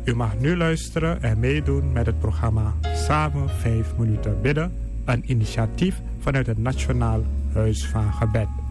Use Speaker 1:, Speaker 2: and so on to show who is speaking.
Speaker 1: U mag nu luisteren en meedoen met het programma Samen 5 minuten bidden, een initiatief vanuit het Nationaal Huis van Gebed.